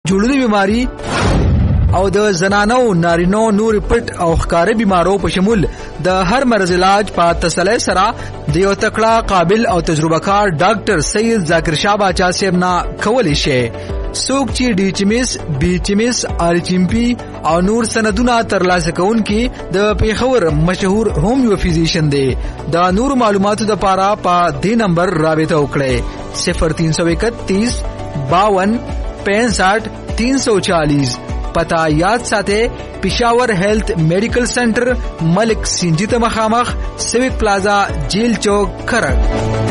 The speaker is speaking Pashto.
جوړونې بیماری او د زنانو نارینو نور پټ او ښکاره بیمارو په شمول د هر مرض علاج په تسلۍ سره د یو تکړه قابل او تجربه کار ډاکټر سید ذاکر شاه باچا صاحب نه کولی شي. څوک چې ډیچمیس بیچمیس آرچیمپی او نور سندونه ترلاسه کوونکي د پیښور مشهور هومیو فزیشن دی. د نور معلوماتو لپاره په دې نمبر رابطه وکړئ 0331 52 65 340. پتا یاد ساته پېښور هیلث میډیکل سنټر ملک سینجی ته مخامخ سیویک پلازا جیل چوک کرک.